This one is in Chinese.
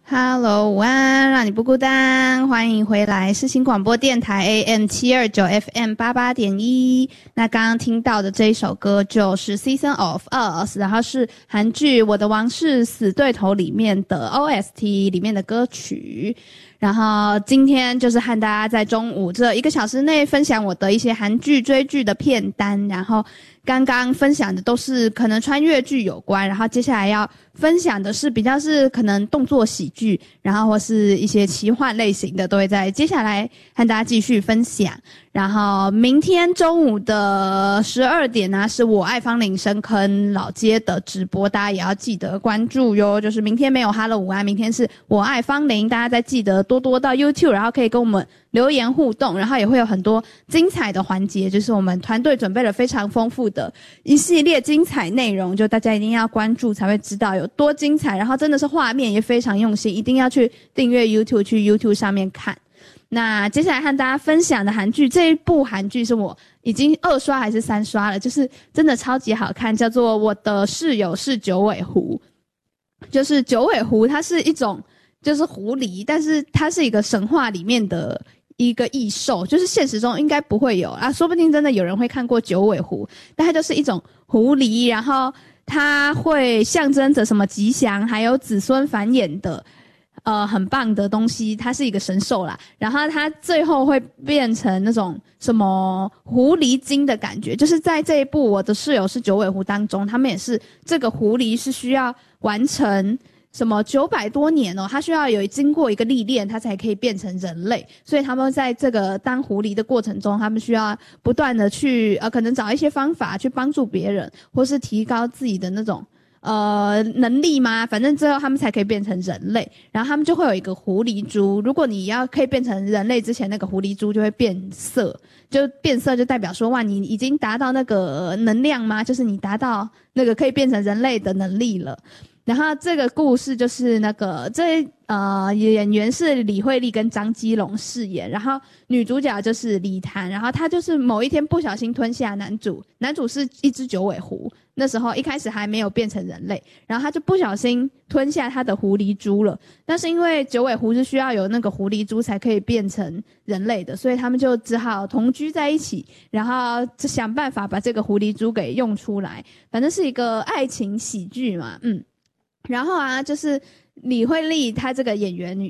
Hello， 午安，让你不孤单，欢迎回来世新广播电台 AM729 FM88.1。那刚刚听到的这一首歌就是 Season of Us， 然后是韩剧《我的王室死对头》里面的 OST 里面的歌曲。然后今天就是和大家在中午这1个小时内分享我的一些韩剧追剧的片单，然后刚刚分享的都是可能穿越剧有关，然后接下来要分享的是比较是可能动作喜剧，然后或是一些奇幻类型的，都会在接下来和大家继续分享。然后明天中午的12点呢，是我爱芳龄深坑老街的直播，大家也要记得关注哟。就是明天没有Hello午安，明天是我爱芳龄，大家再记得多多到 YouTube， 然后可以跟我们留言互动，然后也会有很多精彩的环节，就是我们团队准备了非常丰富的一系列精彩内容，就大家一定要关注才会知道有多精彩，然后真的是画面也非常用心，一定要去订阅 YouTube， 去 YouTube 上面看。那接下来和大家分享的韩剧，这一部韩剧是我已经2刷还是3刷了，就是真的超级好看，叫做《我的室友是九尾狐》。就是九尾狐它是一种就是狐狸，但是它是一个神话里面的一个异兽，就是现实中应该不会有啊，说不定真的有人会看过九尾狐，但它就是一种狐狸，然后它会象征着什么吉祥还有子孙繁衍的很棒的东西，它是一个神兽啦，然后它最后会变成那种什么狐狸精的感觉，就是在这一部我的室友是九尾狐当中，他们也是这个狐狸是需要完成什么900多年哦，它需要有经过一个历练，它才可以变成人类，所以他们在这个当狐狸的过程中，他们需要不断的去可能找一些方法去帮助别人，或是提高自己的那种能力吗？反正最后他们才可以变成人类，然后他们就会有一个狐狸珠。如果你要可以变成人类之前，那个狐狸珠就会变色，就变色就代表说哇，你已经达到那个能量吗？就是你达到那个可以变成人类的能力了。然后这个故事就是那个演员是李惠利跟张基龙饰演，然后女主角就是李檀，然后她就是某一天不小心吞下男主是一只九尾狐，那时候一开始还没有变成人类，然后他就不小心吞下他的狐狸珠了，但是因为九尾狐是需要有那个狐狸珠才可以变成人类的，所以他们就只好同居在一起，然后就想办法把这个狐狸珠给用出来，反正是一个爱情喜剧嘛，然后啊，就是李惠利她这个演员